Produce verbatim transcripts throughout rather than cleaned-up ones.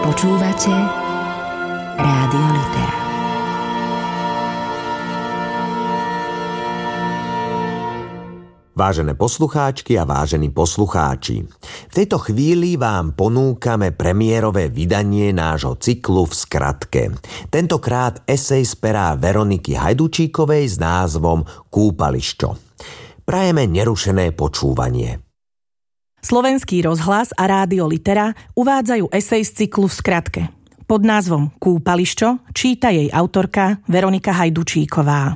Počúvate Rádio Litera. Vážené poslucháčky a vážení poslucháči, v tejto chvíli vám ponúkame premiérové vydanie nášho cyklu v skratke. Tentokrát esej z pera Veroniky Hajdučíkovej s názvom Kúpališťo. Prajeme nerušené počúvanie. Slovenský rozhlas a Rádio Litera uvádzajú esej z cyklu v skratke. Pod názvom Kúpališťo číta jej autorka Veronika Hajdučíková.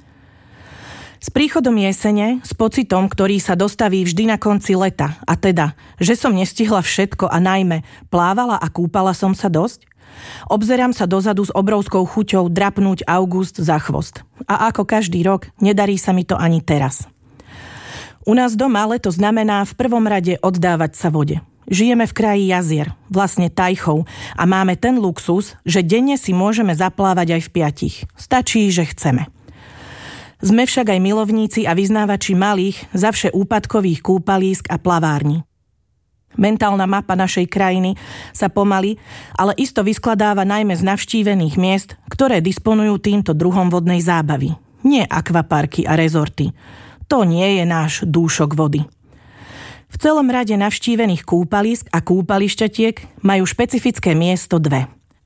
S príchodom jesene, s pocitom, ktorý sa dostaví vždy na konci leta, a teda, že som nestihla všetko a najmä plávala a kúpala som sa dosť, obzerám sa dozadu s obrovskou chuťou drapnúť august za chvost. A ako každý rok, nedarí sa mi to ani teraz. U nás doma leto znamená v prvom rade oddávať sa vode. Žijeme v kraji jazier, vlastne Tajchov, a máme ten luxus, že denne si môžeme zaplávať aj v piatich. Stačí, že chceme. Sme však aj milovníci a vyznávači malých, zavše úpadkových kúpalísk a plavární. Mentálna mapa našej krajiny sa pomaly, ale isto vyskladáva najmä z navštívených miest, ktoré disponujú týmto druhom vodnej zábavy. Nie akvaparky a rezorty. To nie je náš dúšok vody. V celom rade navštívených kúpalísk a kúpališťatiek majú špecifické miesto dve.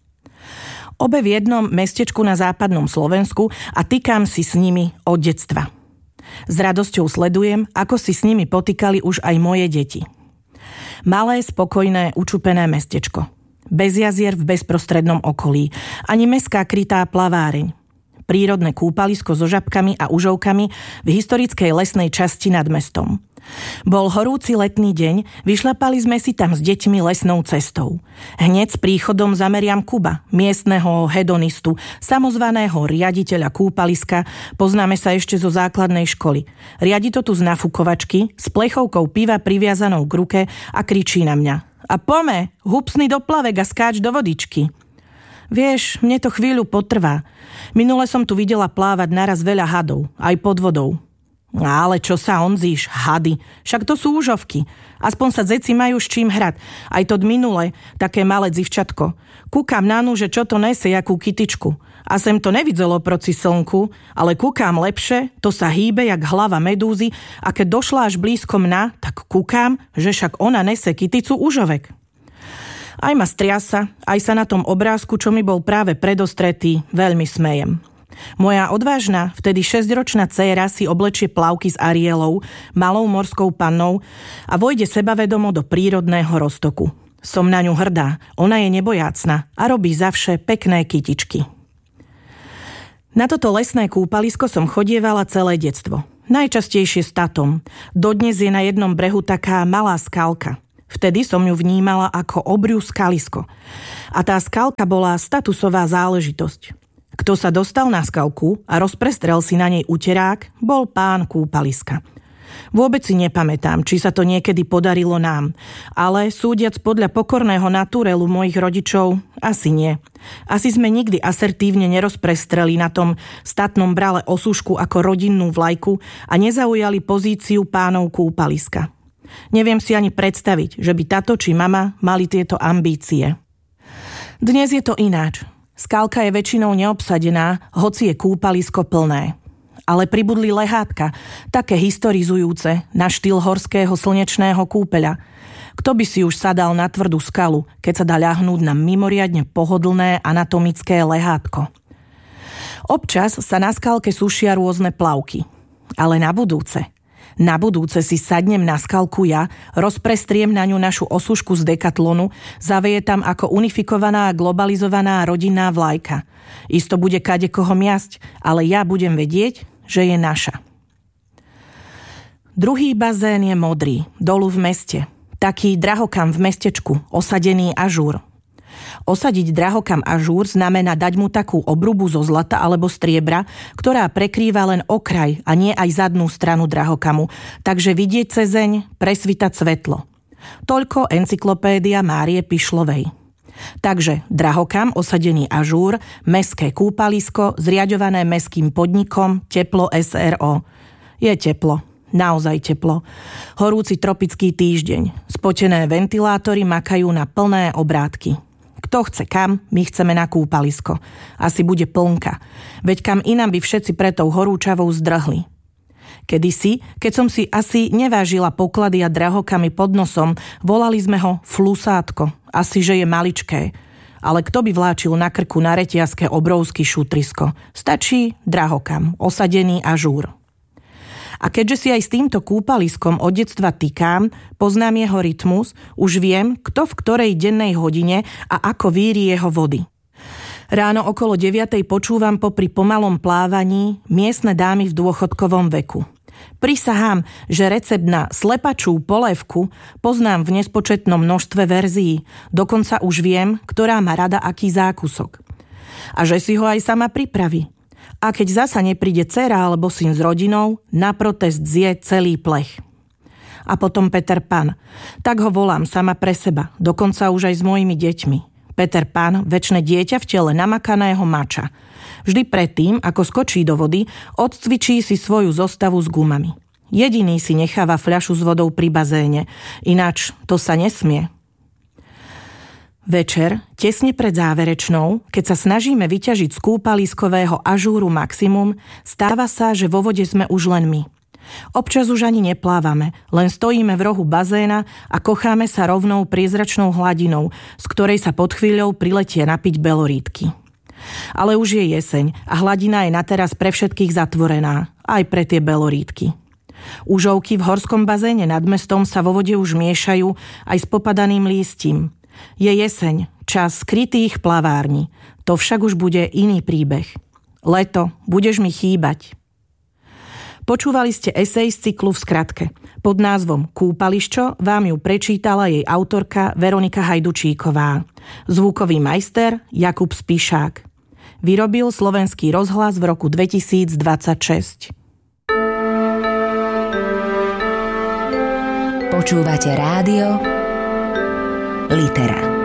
Obe v jednom mestečku na západnom Slovensku a tykám si s nimi od detstva. S radosťou sledujem, ako si s nimi potýkali už aj moje deti. Malé, spokojné, učupené mestečko. Bez jazier v bezprostrednom okolí. Ani mestská krytá plaváreň. Prírodné kúpalisko so žabkami a užovkami v historickej lesnej časti nad mestom. Bol horúci letný deň, vyšľapali sme si tam s deťmi lesnou cestou. Hneď s príchodom zameriam Kuba, miestneho hedonistu, samozvaného riaditeľa kúpaliska, poznáme sa ešte zo základnej školy. Riadi to tu z nafukovačky, s plechovkou piva priviazanou k ruke a kričí na mňa. A pome, hupsni do plavek a skáč do vodičky. Vieš, mne to chvíľu potrvá. Minule som tu videla plávať naraz veľa hadov, aj pod vodou. Ale čo sa onzíš, hady, však to sú úžovky. Aspoň sa deti majú s čím hrať. Aj to minule, také malé dzivčatko. Kúkam na nu, že čo to nese, jakú kytičku. A sem to nevidzelo proci slnku, ale kúkam lepšie, to sa hýbe jak hlava medúzy a keď došla až blízko mna, tak kúkam, že však ona nese kyticu úžovek. Aj ma striasa, aj sa na tom obrázku, čo mi bol práve predostretý, veľmi smejem. Moja odvážna, vtedy šesťročná dcéra si oblečie plavky s Arielou, malou morskou pannou a vojde sebavedomo do prírodného roztoku. Som na ňu hrdá, ona je nebojácna a robí zavše pekné kytičky. Na toto lesné kúpalisko som chodievala celé detstvo. Najčastejšie s tatom. Dodnes je na jednom brehu taká malá skalka. Vtedy som ju vnímala ako obriu skalisko. A tá skalka bola statusová záležitosť. Kto sa dostal na skalku a rozprestrel si na nej uterák, bol pán kúpaliska. Vôbec si nepamätám, či sa to niekedy podarilo nám, ale súdiac podľa pokorného naturelu mojich rodičov, asi nie. Asi sme nikdy asertívne nerozprestreli na tom statnom brale osušku ako rodinnú vlajku a nezaujali pozíciu pánov kúpaliska. Neviem si ani predstaviť, že by tato či mama mali tieto ambície. Dnes je to ináč. Skalka je väčšinou neobsadená, hoci je kúpalisko plné. Ale pribudli lehátka, také historizujúce, na štýl horského slnečného kúpeľa. Kto by si už sadal na tvrdú skalu, keď sa dá ľahnúť na mimoriadne pohodlné anatomické lehátko. Občas sa na skalke sušia rôzne plavky. Ale na budúce. Na budúce si sadnem na skalku ja, rozprestriem na ňu našu osušku z Decathlonu, zaveje tam ako unifikovaná a globalizovaná rodinná vlajka. Isto bude kadekoho miasť, ale ja budem vedieť, že je naša. Druhý bazén je modrý, dolu v meste. Taký drahokam v mestečku, osadený ažúr. Osadiť drahokam ažúr znamená dať mu takú obrubu zo zlata alebo striebra, ktorá prekrýva len okraj a nie aj zadnú stranu drahokamu, takže vidieť cezeň, presvitať svetlo. Toľko encyklopédia Márie Pišlovej. Takže drahokam, osadený ažúr, mestské kúpalisko, zriaďované mestským podnikom, teplo es er ó. Je teplo. Naozaj teplo. Horúci tropický týždeň. Spotené ventilátory makajú na plné obrátky. Kto chce kam, my chceme na kúpalisko. Asi bude plnka. Veď kam inám by všetci pre tou horúčavou zdrhli. Kedysi, keď som si asi nevážila poklady a drahokamy pod nosom, volali sme ho flusátko. Asi, že je maličké. Ale kto by vláčil na krku na reťazke obrovský šutrisko? Stačí drahokam, osadený ažúr. A keďže si aj s týmto kúpaliskom od detstva tykám, poznám jeho rytmus, už viem, kto v ktorej dennej hodine a ako víri jeho vody. Ráno okolo deviatej počúvam popri pomalom plávaní miestne dámy v dôchodkovom veku. Prisahám, že recept na slepačú polévku poznám v nespočetnom množstve verzií, dokonca už viem, ktorá má rada aký zákusok. A že si ho aj sama pripraví. A keď zasa nepríde dcera alebo syn s rodinou, na protest zje celý plech. A potom Peter Pan. Tak ho volám sama pre seba, dokonca už aj s mojimi deťmi. Peter Pan, večné dieťa v tele namakaného mača. Vždy predtým, ako skočí do vody, odcvičí si svoju zostavu s gumami. Jediný si necháva fľašu s vodou pri bazéne, ináč to sa nesmie. Večer, tesne pred záverečnou, keď sa snažíme vyťažiť z kúpaliskového ažúru maximum, stáva sa, že vo vode sme už len my. Občas už ani neplávame, len stojíme v rohu bazéna a kocháme sa rovnou priezračnou hladinou, z ktorej sa pod chvíľou priletie napiť belorítky. Ale už je jeseň a hladina je na teraz pre všetkých zatvorená, aj pre tie belorítky. Užovky v horskom bazéne nad mestom sa vo vode už miešajú aj s popadaným lístím. Je jeseň, čas skrytých plavární. To však už bude iný príbeh. Leto, budeš mi chýbať. Počúvali ste esej z cyklu V skratke. Pod názvom Kúpališčo vám ju prečítala jej autorka Veronika Hajdučíková. Zvukový majster Jakub Spišák. Vyrobil Slovenský rozhlas v roku dvetisícdvadsaťšesť. Počúvate rádio Litera.